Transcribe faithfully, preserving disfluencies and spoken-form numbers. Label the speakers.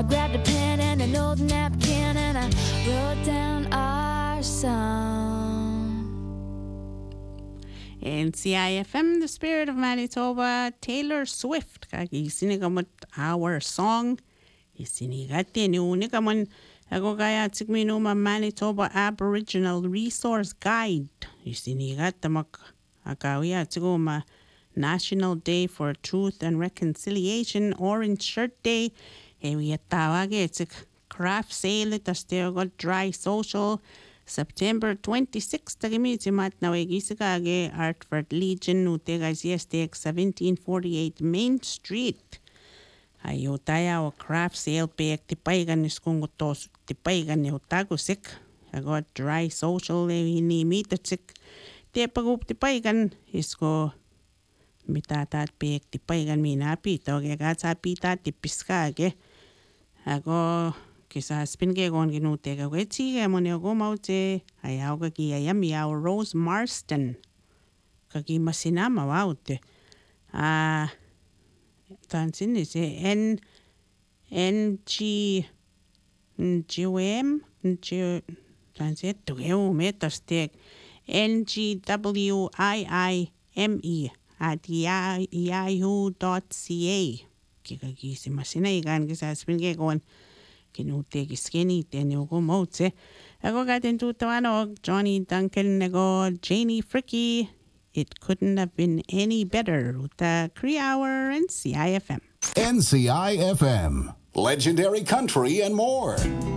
Speaker 1: grabbed a pen and an old napkin and I wrote down our song.
Speaker 2: N C I F M, the spirit of Manitoba, Taylor Swift. Kagi sinigamot our song. Isinigati ni unigamon ako kaya tigminuma Manitoba Aboriginal Resource Guide. Isinigata mak akawia tiguma National Day for Truth and Reconciliation, Orange Shirt Day. Ewi tawage tig craft sale tasteogot dry social. September twenty-sixth, tagimiti mat na wegisigage Artford Legion utegas yestek seventeen forty-eight Main Street. Ayo taya o craft sale pek tipaigan is kung utos tipaigan ni utagusik. Agot dry social ni mitatsik. Tepagup tipaigan is ko mitatat pek tipaigan minapi togegat sa pita tipiskage. Ago Kisa spinge gon ginute ka wetsi ga mo ne go maute ayaw ka ki ayam yaw Rose Marston kagi masinama waute ah tansin is n n g g m g tansin to eu metastek n g w i i m e at yahoo dot c a kikagi si masina igan kisa spinge gon kinute skinny ten yogo mote. Ako gatin tutawanog Johnny Duncan nego Janie Fricky. It couldn't have been any better. Uta Cree Hour and C I F M.
Speaker 3: N C I F M. Legendary country and more.